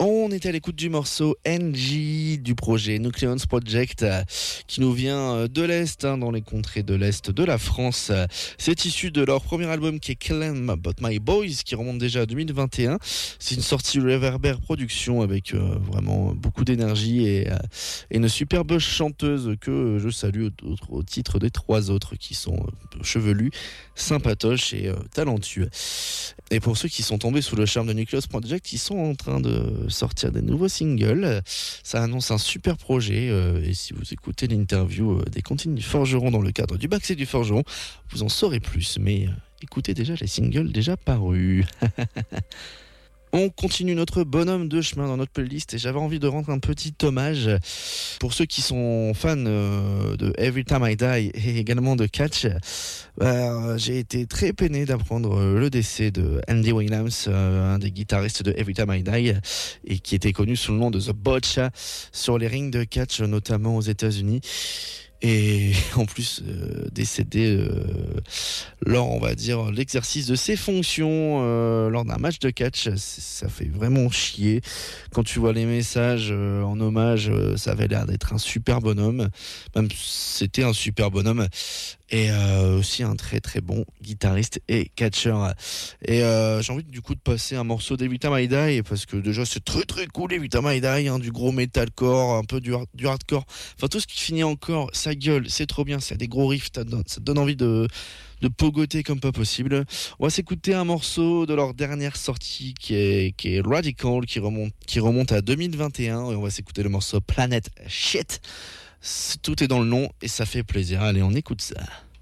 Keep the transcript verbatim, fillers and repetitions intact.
On est à l'écoute du morceau N G du projet Nucleons Project euh, qui nous vient de l'Est, hein, dans les contrées de l'Est de la France. C'est issu de leur premier album qui est Claim About My Boys qui remonte déjà à deux mille vingt et un. C'est une sortie Reverber Production avec euh, vraiment beaucoup d'énergie et, euh, et une superbe chanteuse que je salue au, au titre des trois autres qui sont euh, chevelus, sympatoches et euh, talentueux. Et pour ceux qui sont tombés sous le charme de Nucleons Project, ils sont en train de sortir des nouveaux singles. Ça annonce un super projet euh, et si vous écoutez l'interview euh, des Cantines du Forgeron dans le cadre du Bac C du Forgeron, vous en saurez plus, mais euh, écoutez déjà les singles déjà parus. On continue notre bonhomme de chemin dans notre playlist et j'avais envie de rendre un petit hommage pour ceux qui sont fans de Every Time I Die et également de Catch. Euh, j'ai été très peiné d'apprendre le décès de Andy Williams, un des guitaristes de Every Time I Die et qui était connu sous le nom de The Butch sur les rings de Catch, notamment aux États-Unis. Et en plus euh, décédé euh, lors, on va dire, l'exercice de ses fonctions euh, lors d'un match de catch. Ça fait vraiment chier. Quand tu vois les messages euh, en hommage, euh, ça avait l'air d'être un super bonhomme. Même c'était un super bonhomme. Et euh, aussi un très très bon guitariste et catcheur. Et euh, j'ai envie du coup de passer un morceau d'Every Time I Die parce que déjà c'est très très cool Every Time I Die, hein, du gros metalcore, un peu du, hard, du hardcore. Enfin tout ce qui finit encore, ça gueule, c'est trop bien, c'est des gros riffs, ça donne, ça donne envie de, de pogoter comme pas possible. On va s'écouter un morceau de leur dernière sortie qui est, qui est Radical, qui remonte, qui remonte à deux mille vingt et un et on va s'écouter le morceau Planet Shit. Tout est dans le nom et ça fait plaisir. Allez, on écoute ça.